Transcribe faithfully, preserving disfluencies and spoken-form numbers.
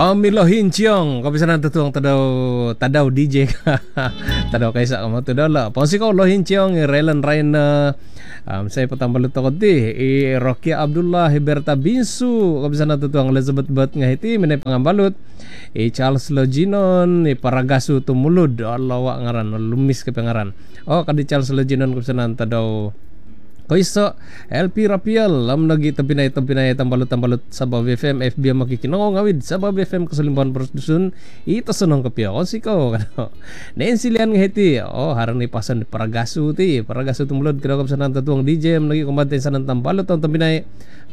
Pamilo Hinchong, kapisanan tutuang tadaw tadaw D J ka. Tadaw kaysa ka mo tadaw la. Ponsi ko Lo Hinchong, Relan Ryan na um, saya patambalut ako di. I Rocky Abdullah, Hiberta Binsu, kapisanan tutuang Elizabeth Bat nga hiti, minay pangambalot. I Charles Loginon, i Paragasu Tumulud, Allah wa ngaran, lumis ka pangaran. Oh, kadi Charles Loginon kapisanan tadaw Koiso, L P Rapiel, lam nagi tabinay tabinay tambalot-tambalot sa Bab F M, F B M makikinong ngawid sa Bab F M Kasalimban Production, ito sunong kapya, o siko, kano. Nainsilan nga hiti, o harang ni pasan Paragasu ti, Paragasu tumulod, kano kapsa ng tatuang D J, nagi kumbantay sa ng tambalot, ang tabinay,